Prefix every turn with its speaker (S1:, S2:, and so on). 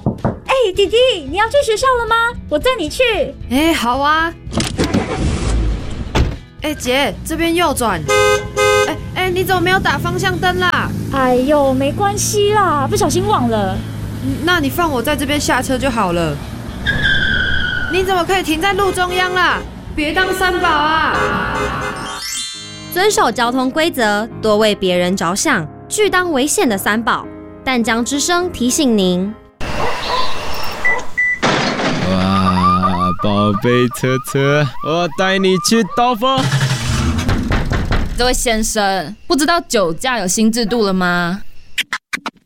S1: 弟弟，你要去学校了吗？我载你去。
S2: 好啊。姐，这边右转。你怎么没有打方向灯啦？
S1: 哎呦，没关系啦，不小心忘了。
S2: 那你放我在这边下车就好了。你怎么可以停在路中央啦？别当三宝啊！
S3: 遵守交通规则，多为别人着想，拒当危险的三宝。淡江之声提醒您。
S4: 哇，宝贝车车，我带你去兜风。
S5: 这位先生，不知道酒驾有新制度了吗？